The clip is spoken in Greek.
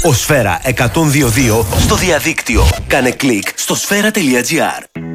Ο Σφαίρα 102.2 στο διαδίκτυο. Κάνε κλικ στο σφαίρα.gr.